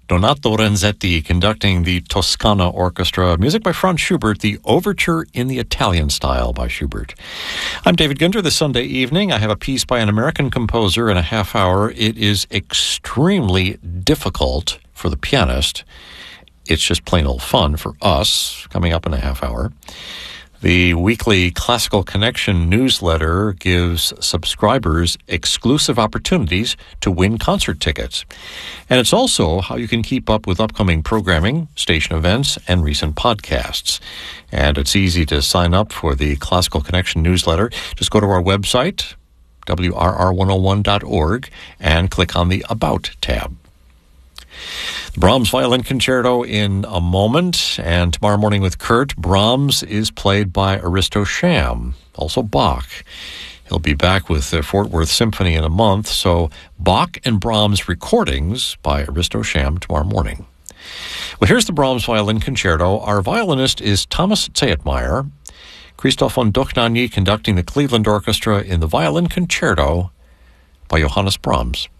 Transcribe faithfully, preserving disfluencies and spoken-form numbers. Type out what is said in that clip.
Donato Renzetti conducting the Toscana Orchestra. Music by Franz Schubert, the Overture in the Italian Style by Schubert. I'm David Gunter. This Sunday evening, I have a piece by an American composer in a half hour. It is extremely difficult for the pianist. It's just plain old fun for us, coming up in a half hour. The weekly Classical Connection newsletter gives subscribers exclusive opportunities to win concert tickets. And it's also how you can keep up with upcoming programming, station events, and recent podcasts. And it's easy to sign up for the Classical Connection newsletter. Just go to our website, W R R one oh one dot org, and click on the About tab. The Brahms Violin Concerto in a moment, and tomorrow morning with Kurt, Brahms is played by Aristo Sham, also Bach. He'll be back with the Fort Worth Symphony in a month, so Bach and Brahms recordings by Aristo Sham tomorrow morning. Well, here's the Brahms Violin Concerto. Our violinist is Thomas Zeitmeyer. Christoph von Dohnanyi conducting the Cleveland Orchestra in the Violin Concerto by Johannes Brahms.